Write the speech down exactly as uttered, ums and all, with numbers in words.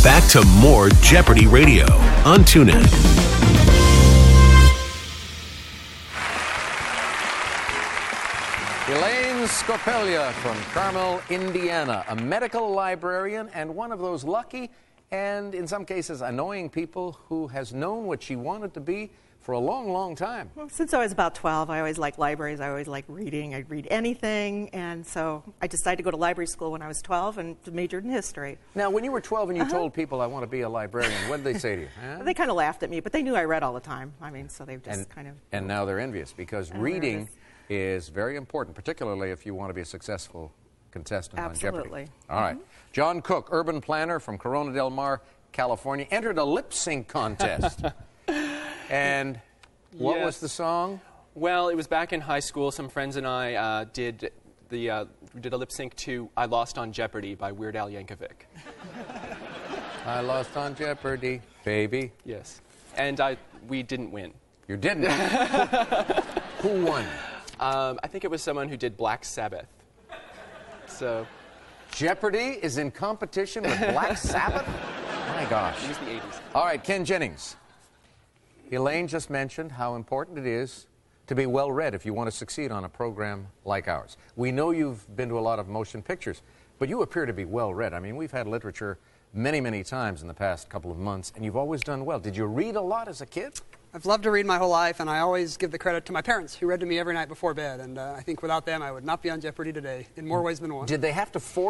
back to more Jeopardy Radio on TuneIn. Elaine Scopelia from Carmel, Indiana, a medical librarian and one of those lucky and, in some cases, annoying people who has known what she wanted to be for a long, long time. Well, since I was about twelve, I always liked libraries. I always liked reading. I'd read anything. And so I decided to go to library school when I was twelve and majored in history. Now, when you were twelve and you Uh-huh. told people, I want to be a librarian, what did they say to you? Huh? They kind of laughed at me, but they knew I read all the time. I mean, so they just and, kind of... And now they're envious because And reading nervous. is very important, particularly if you want to be a successful contestant Absolutely. on Jeopardy. All right. John Cook, urban planner from Corona del Mar, California, entered a lip sync contest. And what Yes. was the song? Well, it was back in high school. Some friends and I uh, did the uh, we did a lip sync to "I Lost on Jeopardy" by Weird Al Yankovic. I lost on Jeopardy, baby. Yes, and I we didn't win. You didn't. Who won? Um, I think it was someone who did Black Sabbath. So Jeopardy is in competition with Black Sabbath? My gosh. it was the eighties. All right, Ken Jennings. Elaine just mentioned how important it is to be well-read if you want to succeed on a program like ours. We know you've been to a lot of motion pictures, but you appear to be well-read. I mean, we've had literature many, many times in the past couple of months, and you've always done well. Did you read a lot as a kid? I've loved to read my whole life, and I always give the credit to my parents, who read to me every night before bed. And uh, I think without them, I would not be on Jeopardy today, in more ways than one. Did they have to force